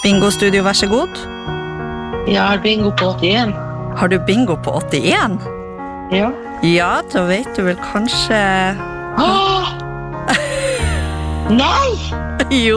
Bingo-studio, vær så god. Jeg har bingo på 81. Har du bingo på 81? Ja. Ja, da vet du vel kanskje... Nei! Jo.